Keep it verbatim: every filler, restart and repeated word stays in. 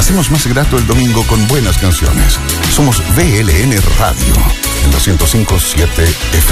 hacemos más grato el domingo con buenas canciones. Somos V L N Radio, en la ciento cinco punto siete F M.